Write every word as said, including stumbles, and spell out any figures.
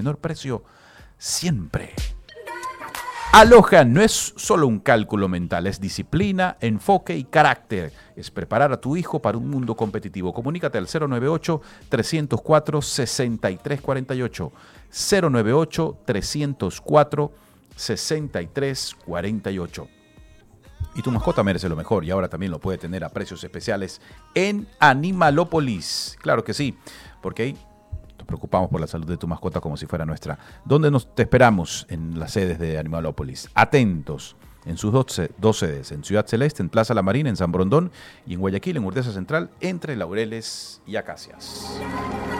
menor precio siempre. Aloha no es solo un cálculo mental, es disciplina, enfoque y carácter. Es preparar a tu hijo para un mundo competitivo. Comunícate al cero nueve ocho, tres cero cuatro, seis tres cuatro ocho. cero nueve ocho, tres cero cuatro, seis tres cuatro ocho. Y tu mascota merece lo mejor y ahora también lo puede tener a precios especiales en Animalópolis. Claro que sí, porque ahí nos preocupamos por la salud de tu mascota como si fuera nuestra. ¿Dónde nos te esperamos? En las sedes de Animalópolis. Atentos, en sus dos sedes, en Ciudad Celeste, en Plaza La Marina, en San Borondón y en Guayaquil, en Urdesa Central, entre Laureles y Acacias.